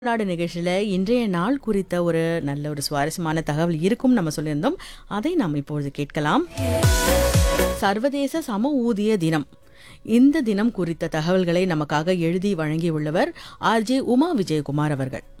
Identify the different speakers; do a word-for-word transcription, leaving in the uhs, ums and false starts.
Speaker 1: நாடு நிகழ்ச்சியில இன்றைய நாள் குறித்த ஒரு நல்ல ஒரு சுவாரஸ்யமான தகவல் இருக்கும் நம்ம சொல்லியிருந்தோம். அதை நாம் இப்பொழுது கேட்கலாம். சர்வதேச சம ஊதிய தினம். இந்த தினம் குறித்த தகவல்களை நமக்காக எழுதி வழங்கியுள்ளவர் ஆர்ஜே உமா விஜயகுமார் அவர்கள்.